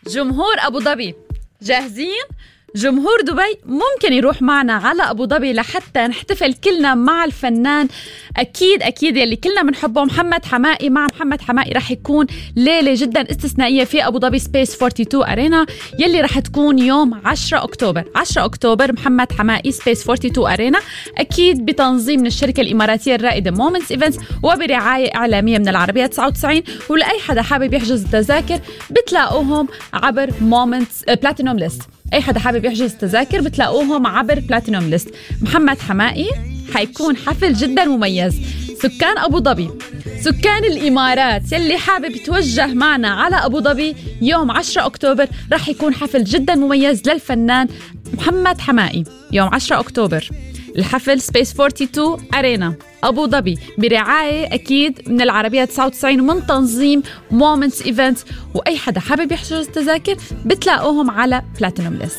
جمهور أبو ظبي جاهزين؟ جمهور دبي ممكن يروح معنا على أبو ظبي لحتى نحتفل كلنا مع الفنان أكيد يلي كلنا بنحبه محمد حمائي. مع محمد حمائي رح يكون ليلة جدا استثنائية في أبو ظبي سبيس 42 أرينا يلي رح تكون يوم 10 أكتوبر. محمد حمائي سبيس 42 أرينا أكيد بتنظيم من الشركة الإماراتية الرائدة مومنتس إيفنتس وبرعاية إعلامية من العربية 99. ولأي حدا حابب يحجز التذاكر بتلاقوهم عبر مومنتس بلاتينوم ليست. أي حدا حابب يحجز التذاكر بتلاقوهم عبر بلاتينوم ليست. محمد حمائي حيكون حفل جدا مميز. سكان أبو ظبي، سكان الإمارات يلي حابب يتوجه معنا على أبو ظبي يوم 10 أكتوبر رح يكون حفل جدا مميز للفنان محمد حمائي يوم 10 أكتوبر. الحفل سبيس 42 أرينا أبو ظبي برعاية أكيد من العربية 99 ومن تنظيم مومنتس إيفنتس. وأي حدا حابب يحجز التذاكر بتلاقوهم على بلاتينوم ليست.